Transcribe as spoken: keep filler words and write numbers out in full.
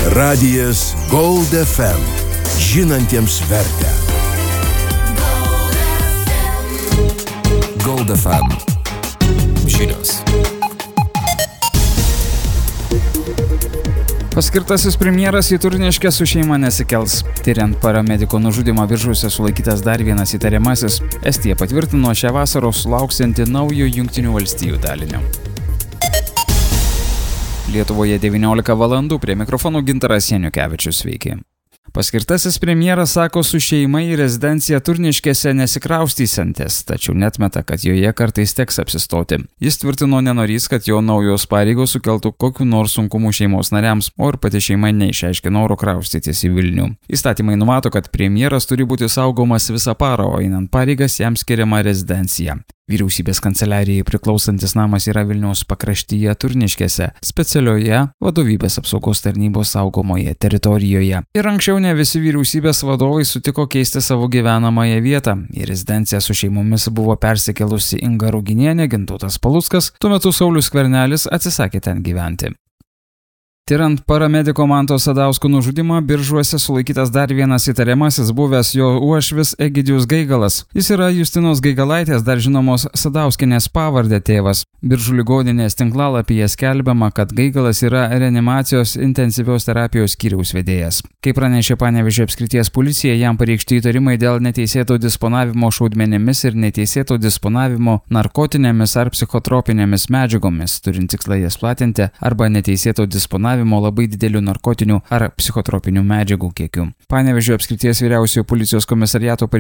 Radijas Gold F M. Žinantiems vertę. Gold F M. Žinios. Paskirtasis premjeras į Turniškę su šeima nesikels. Tyriant paramediko nužudymą Biržuose sulaikytas dar vienas įtariamasis. Estija patvirtino šią vasarą sulauksianti naujo Jungtinių valstijų dalinio. Lietuvoje devyniolika valandų, prie mikrofonų Gintaras Janiukevičius, sveiki. Paskirtasis premjeras sako su šeima į rezidenciją Turniškėse nesikraustysiantis, tačiau netmeta, kad joje kartais teks apsistoti. Jis tvirtino nenorys, kad jo naujos pareigos sukeltų kokių nors sunkumų šeimos nariams, o ir pati šeima neišreiškė noro kraustytis į Vilnių. Įstatymai numato, kad premjeras turi būti saugomas visą parą, o einant pareigas jam skiriama rezidencija. Vyriausybės kanceliarijai priklausantis namas yra Vilniaus pakraštyje Turniškėse, specialioje vadovybės apsaugos tarnybos saugomoje teritorijoje. Ir anksčiau ne visi vyriausybės vadovai sutiko keisti savo gyvenamąją vietą. Į rezidenciją su šeimomis buvo persikėlusi Inga Ruginienė, Gintautas Paluckas, tuo metu Saulius Skvernelis atsisakė ten gyventi. Tyrant paramediko Manto Sadausko nužudymą, Biržuose sulaikytas dar vienas įtariamasis buvęs jo uošvis Egidijus Gaigalas. Jis yra Justinos Gaigalaitės, dar žinomos Sadauskienės pavardė tėvas. Biržų ligoninės tinklalapyje skelbiama, kad Gaigalas yra reanimacijos intensyvios terapijos skyriaus vedėjas. Kaip pranešė Panevėžio apskrities policija, jam pareikšti įtarimai dėl neteisėto disponavimo šaudmenimis ir neteisėto disponavimo narkotinėmis ar psichotropinėmis medžiagomis, turint tikslą jas platinti, arba neteisėto disponavimo labai didelių narkotinių ar psichotropinių medžiagų kiekių. Panevėžio apskrities vyriausiojo policijos komisariato